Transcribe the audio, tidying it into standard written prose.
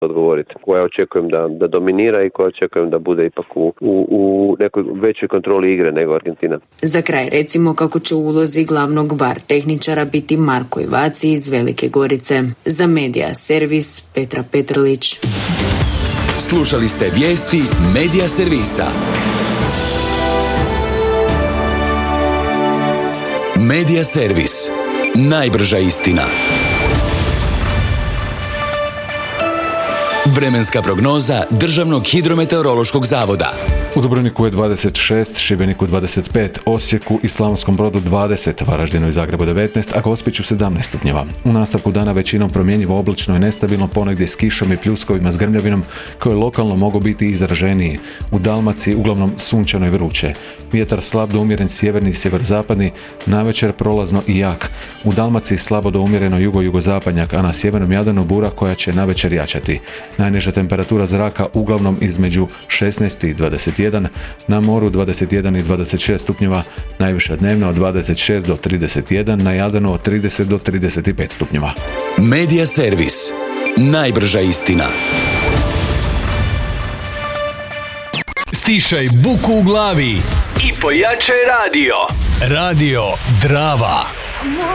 odgovoriti. Koja očekujem da dominira i koja očekujem da bude ipak u nekoj većoj kontroli igre nego Argentina. Za kraj recimo kako će u ulozi glavnog VAR tehničara biti Marko Ivaci iz Velike Gorice. Za Medija Servis Petra Petrlić. Slušali ste vijesti Medija Servisa. Medija Servis. Najbrža istina. Vremenska prognoza Državnog hidrometeorološkog zavoda. U Dubrovniku je 26, Šibeniku 25, Osijeku i Slavonskom Brodu 20, Varaždinu i Zagrebu 19, a Gospiću 17 stupnjeva. U nastavku dana većinom promjenjivo, oblačno i nestabilno, ponegdje s kišom i pljuskovima s grmljavinom koje lokalno mogu biti izraženiji. U Dalmaciji uglavnom sunčano i vruće. Vjetar slab do umjeren sjeverni i sjeverozapadni, navečer prolazno i jak. U Dalmaciji slabo do umjereno jugozapadnjak, a na sjevernom Jadranu bura koja će navečer jačati. Najniža temperatura zraka uglavnom između 16 i 21, na moru 21 i 26 stupnjeva, najviša dnevna od 26 do 31, na Jadranu od 30 do 35 stupnjeva. Medija Servis. Najbrža istina. Stišaj buku u glavi i pojačaj radio. Radio Drava.